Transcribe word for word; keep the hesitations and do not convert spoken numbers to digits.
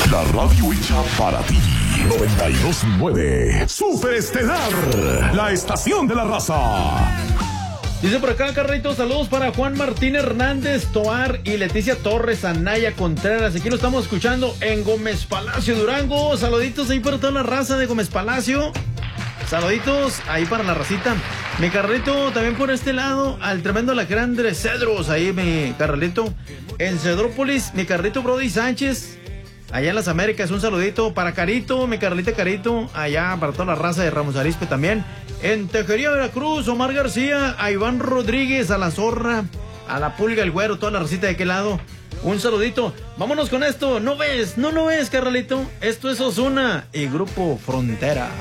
La radio hecha para ti. noventa y dos punto nueve. Super Estelar. La estación de la raza. Dice por acá, Carlitos, saludos para Juan Martín Hernández Toar y Leticia Torres, Anaya Contreras. Aquí lo estamos escuchando en Gómez Palacio, Durango. Saluditos ahí para toda la raza de Gómez Palacio. Saluditos ahí para la racita. Mi Carlito, también por este lado, al tremendo Alacrán de Cedros. Ahí mi Carlito. En Cedrópolis, mi Carlito Brody Sánchez. Allá en las Américas, un saludito para Carito, mi Carlita Carito. Allá para toda la raza de Ramos Arizpe también. En Tejería, Veracruz, Omar García, a Iván Rodríguez, a La Zorra, a La Pulga, el Güero, toda la racita de aquel lado. Un saludito. Vámonos con esto. ¿No ves? ¿No lo ves, Carlito? Esto es Ozuna y Grupo Frontera.